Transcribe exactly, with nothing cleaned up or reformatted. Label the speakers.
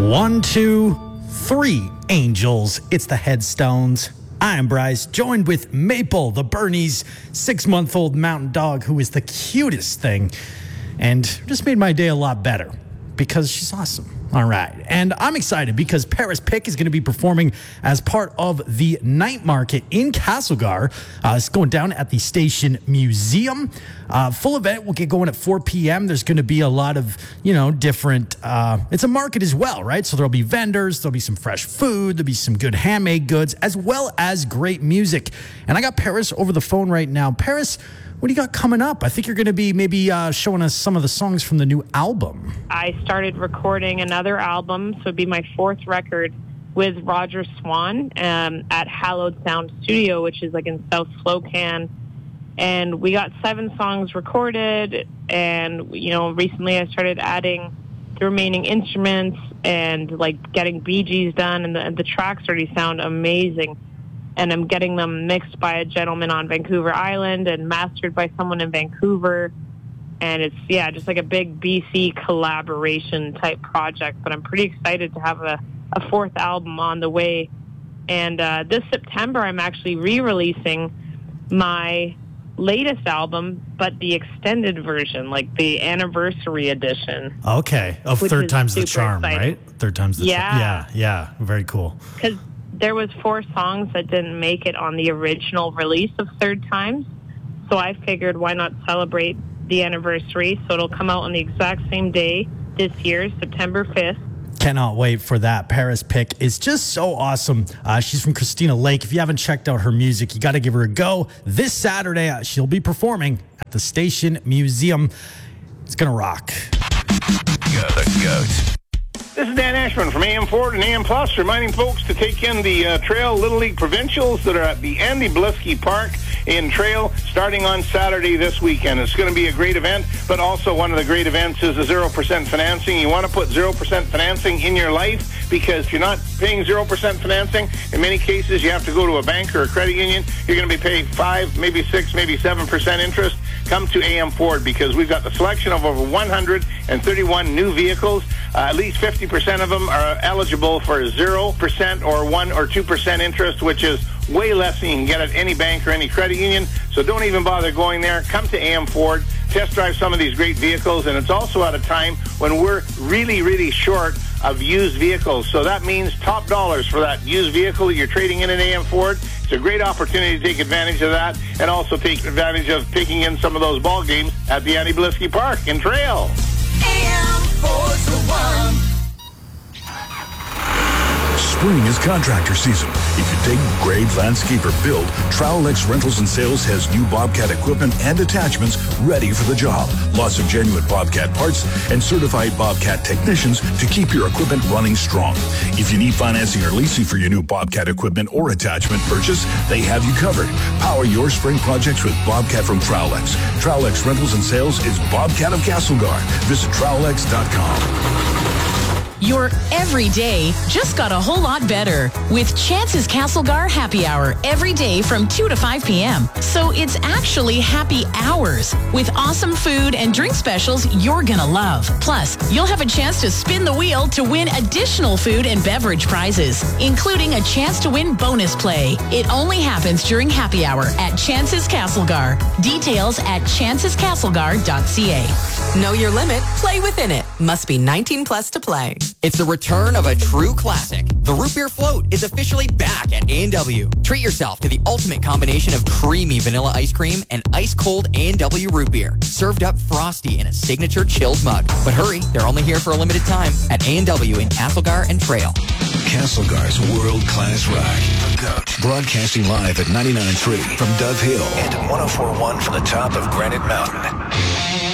Speaker 1: One, two, three angels. It's the Headstones. I am Bryce, joined with Maple, the Bernese six-month-old mountain dog who is the cutest thing and just made my day a lot better because she's awesome. All right. And I'm excited because Paris Pick is going to be performing as part of the night market in Castlegar. Uh, it's going down at the Station Museum. Uh, full event will get going at four p.m. There's going to be a lot of, you know, different, uh, it's a market as well, right? So there'll be vendors, there'll be some fresh food, there'll be some good handmade goods, as well as great music. And I got Paris over the phone right now. Paris, what do you got coming up? I think you're going to be maybe uh, showing us some of the songs from the new album.
Speaker 2: I started recording another album, so it'd be my fourth record with Roger Swan um, at Hallowed Sound Studio, which is like in South Slocan. And we got seven songs recorded, and, you know, recently I started adding the remaining instruments and, like, getting Bee Gees done, and the, and the tracks already sound amazing. And I'm getting them mixed by a gentleman on Vancouver Island and mastered by someone in Vancouver. And it's, yeah, just like a big B C collaboration type project. But I'm pretty excited to have a, a fourth album on the way. And uh, this September, I'm actually re-releasing my latest album, but the extended version, like the anniversary edition.
Speaker 1: Okay. Of Third Time's the Charm,
Speaker 2: exciting.
Speaker 1: right? Third Time's the
Speaker 2: yeah.
Speaker 1: Charm. Yeah, yeah. Very cool.
Speaker 2: Because there was four songs that didn't make it on the original release of Third Times. So I figured, why not celebrate the anniversary? So it'll come out on the exact same day this year, September fifth.
Speaker 1: Cannot wait for that. Paris Pick is just so awesome. Uh, she's from Christina Lake. If you haven't checked out her music, you got to give her a go. This Saturday, uh, she'll be performing at the Station Museum. It's going to rock.
Speaker 3: You're the goat.
Speaker 4: This is Dan Ashman from A M Ford and A M Plus, reminding folks to take in the uh, Trail Little League Provincials that are at the Andy Blisky Park in Trail starting on Saturday this weekend. It's going to be a great event, but also one of the great events is the zero percent financing. You want to put zero percent financing in your life because if you're not paying zero percent financing, in many cases you have to go to a bank or a credit union. You're going to be paying five, maybe six, maybe seven percent interest. Come to A M Ford because we've got the selection of over one hundred thirty-one new vehicles. Uh, at least fifty percent of them are eligible for zero percent or one or two percent interest, which is way less than you can get at any bank or any credit union. So don't even bother going there. Come to A M Ford, test drive some of these great vehicles, and it's also at a time when we're really, really short of used vehicles. So that means top dollars for that used vehicle that you're trading in at A M Ford. It's a great opportunity to take advantage of that and also take advantage of taking in some of those ball games at the Andy Blisky Park in Trail.
Speaker 3: A M Ford's the one. Spring is contractor season. If you dig, grade, landscape, or build, Trowel-X Rentals and Sales has new Bobcat equipment and attachments ready for the job. Lots of genuine Bobcat parts and certified Bobcat technicians to keep your equipment running strong. If you need financing or leasing for your new Bobcat equipment or attachment purchase, they have you covered. Power your spring projects with Bobcat from Trowel-X. Trowel-X Rentals and Sales is Bobcat of Castlegar. Visit Trowel X dot com.
Speaker 5: Your everyday just got a whole lot better with Chance's Castlegar Happy Hour every day from two to five p.m. So it's actually happy hours with awesome food and drink specials you're gonna love. Plus, you'll have a chance to spin the wheel to win additional food and beverage prizes, including a chance to win bonus play. It only happens during Happy Hour at Chance's Castlegar. Details at chances castlegar dot c a.
Speaker 6: Know your limit, play within it. Must be nineteen plus to play.
Speaker 7: It's the return of a true classic. The Root Beer Float is officially back at A and W. Treat yourself to the ultimate combination of creamy vanilla ice cream and ice-cold A and W root beer, served up frosty in a signature chilled mug. But hurry, they're only here for a limited time at A and W in Castlegar and Trail.
Speaker 3: Castlegar's world-class rock. The Goat. Broadcasting live at ninety-nine point three from Dove Hill and one oh four point one from the top of Granite Mountain.